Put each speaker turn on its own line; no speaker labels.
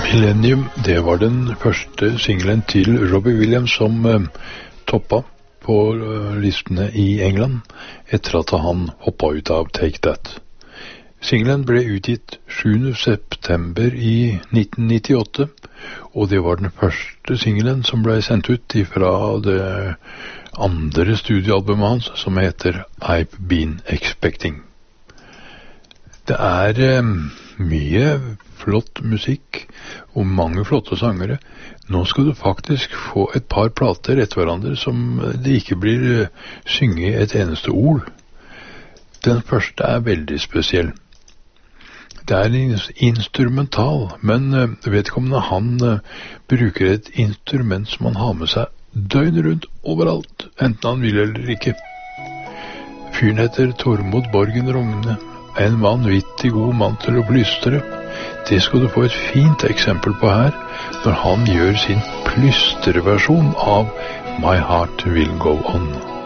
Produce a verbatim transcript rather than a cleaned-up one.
Millennium, det var den første singlen til Robbie Williams som eh, toppa på eh, listene i England etter at han hoppa ut av Take That. Singlen ble utgitt sjuende september i nitten nittiåtte, og det var den første singlen som ble sendt ut fra det andre studioalbumet hans, som heter I've Been Expecting. Det er eh, mye flott musikk og mange flotte sangere. Nå skal du faktisk få et par plater etter hverandre som det ikke blir uh, synge et eneste ord. Den første er veldig spesiell. Det er en instrumental, men uh, vedkommende han uh, bruker et instrument som han har med seg døgnet rundt overalt, enten han vil eller ikke. Fyren heter Tormod Borgen Rogne, en vanvittig god mann til å plystre. Det skal du få et fint eksempel på her, når han gjør sin plystreversjon av My Heart Will Go On.